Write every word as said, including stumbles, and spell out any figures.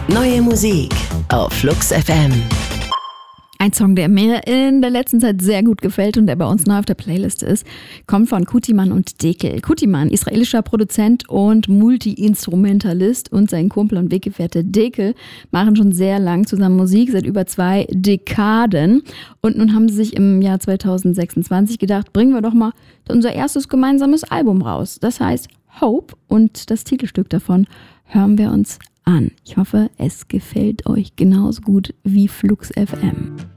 Neue Musik auf Flux F M. Ein Song, der mir in der letzten Zeit sehr gut gefällt und der bei uns neu auf der Playlist ist, kommt von Kutiman und Dekel. Kutiman, israelischer Produzent und Multi-Instrumentalist, und sein Kumpel und Weggefährte Dekel machen schon sehr lang zusammen Musik, seit über zwei Dekaden. Und nun haben sie sich im Jahr zwanzig sechsundzwanzig gedacht, bringen wir doch mal unser erstes gemeinsames Album raus. Das heißt Hope, und das Titelstück davon hören wir uns an. Ich hoffe, es gefällt euch genauso gut wie Flux F M.